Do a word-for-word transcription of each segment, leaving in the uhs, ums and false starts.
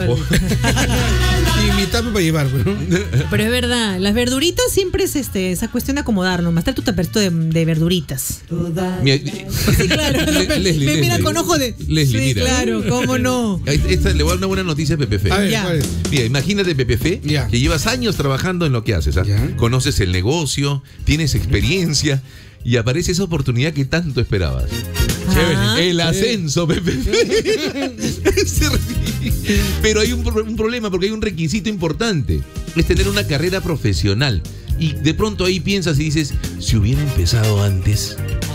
ajo. Y mi tapa para llevar, ¿no? Pero es verdad, las verduritas siempre es este, esa cuestión de acomodarnos. Más trae tu taperito de, de verduritas. Mira, Sí, claro. Le- me, Leslie, me mira Leslie. con ojo de. Leslie, sí, mira. claro, cómo no. esta, le voy a dar una buena noticia a Pepe Fe. A ver, Ya. ¿cuál es? Mira, imagínate, Pepe Fe, Ya. que llevas años trabajando en lo que haces. ¿Ah? Ya. Conoces el negocio, tienes experiencia y aparece esa oportunidad que tanto esperabas. Ah, El ascenso, Pepe Fe. Se ríe. Pero hay un, pro- un problema porque hay un requisito importante. Es tener una carrera profesional. Y de pronto ahí piensas y dices, si hubiera empezado antes.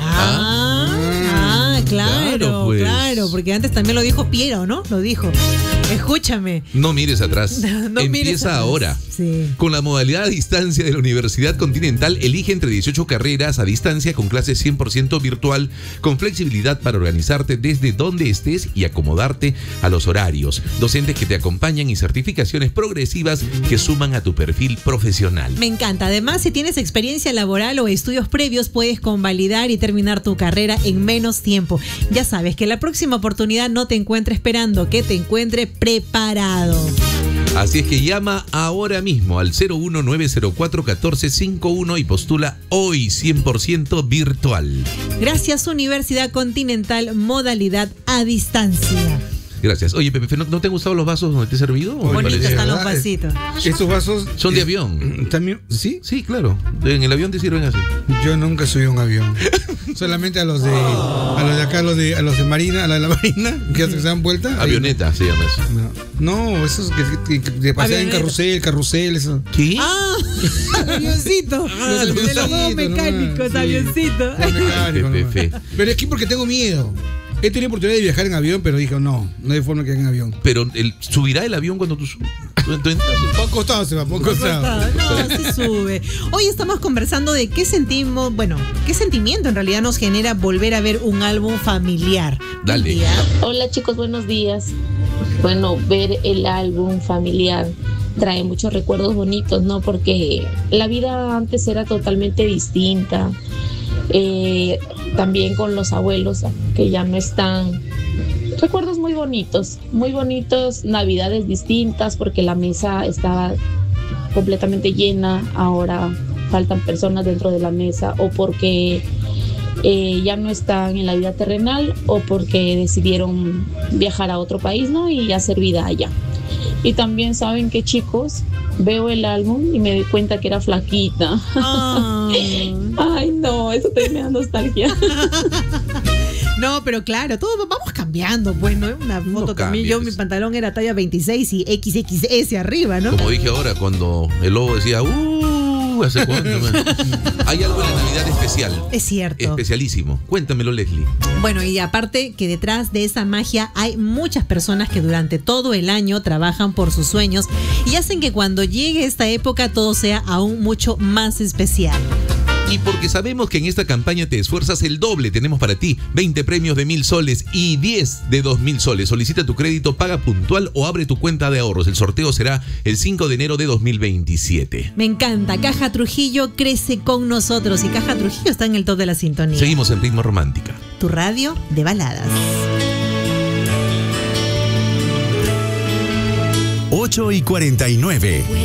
Ah, ah, claro, Claro, pues. claro, porque antes también lo dijo Piero, ¿no? Lo dijo. Escúchame. No mires atrás. No Empieza mires atrás. ahora. Sí. Con la modalidad a distancia de la Universidad Continental, elige entre dieciocho carreras a distancia con clases cien por ciento virtual, con flexibilidad para organizarte desde donde estés y acomodarte a los horarios, docentes que te acompañan y certificaciones progresivas que suman a tu perfil profesional. Me encanta. Además, si tienes experiencia laboral o estudios previos, puedes convalidar y terminar tu carrera en menos tiempo. Ya sabes que la próxima oportunidad no te encuentre esperando, que te encuentre preparado. Así es que llama ahora mismo al cero uno nueve cero cuatro uno cuatro cinco uno y postula hoy cien por ciento virtual. Gracias, Universidad Continental, modalidad a distancia. Gracias. Oye, Pepe, ¿no, no te han gustado los vasos donde te he servido? ¿O te Bonitos parece? están los ¿verdad? vasitos. Estos vasos Son de eh, avión. También, ¿sí? Sí, claro. En el avión te sirven así. Yo nunca subí a un avión. Solamente a los de a los de acá, a los de a los de Marina, a la de la Marina, que se dan vuelta. ahí. Avioneta se llama eso. No, no, esos que, que, que te pasean en Avioneta. carrusel, carrusel, eso. ¿Qué? Ah, avioncito. Ah, de los dos avioncito, mecánicos, nomás, sí. avioncito. Por mecánico, Pepe. nomás. Pero es que porque tengo miedo. He tenido oportunidad de viajar en avión, pero dije, no, no hay forma que haga en avión. Pero el, subirá el avión cuando tú, su- tú- tú entras. Por costado se va, por costado. No, se sube. Hoy estamos conversando de qué sentimos, bueno, qué sentimiento en realidad nos genera volver a ver un álbum familiar. Dale. Un día. Hola chicos, buenos días. Bueno, ver el álbum familiar trae muchos recuerdos bonitos, ¿no? Porque la vida antes era totalmente distinta. Eh, también con los abuelos que ya no están. Recuerdos muy bonitos, muy bonitos, navidades distintas porque la mesa estaba completamente llena, ahora faltan personas dentro de la mesa o porque eh, ya no están en la vida terrenal o porque decidieron viajar a otro país, ¿no? Y hacer vida allá. Y también saben que chicos, veo el álbum y me doy cuenta que era flaquita. Ah. Ay no, eso también me da nostalgia. No, pero claro, todos vamos cambiando, pues, ¿no? Una No foto también, yo mi cambies. pantalón era talla veintiséis y equis equis ese arriba, ¿no? Como dije ahora, cuando el lobo decía, uh, ¿hace cuánto? man?" Hay algo en la Navidad especial. Es cierto. Especialísimo. Cuéntamelo, Leslie. Bueno, y aparte que detrás de esa magia hay muchas personas que durante todo el año trabajan por sus sueños y hacen que cuando llegue esta época todo sea aún mucho más especial. Y porque sabemos que en esta campaña te esfuerzas el doble, tenemos para ti veinte premios de mil soles y diez de dos mil soles. Solicita tu crédito, paga puntual o abre tu cuenta de ahorros. El sorteo será el cinco de enero de dos mil veintisiete. Me encanta, Caja Trujillo crece con nosotros y Caja Trujillo está en el top de la sintonía. Seguimos en Ritmo Romántica. Tu radio de baladas. ocho y cuarenta y nueve.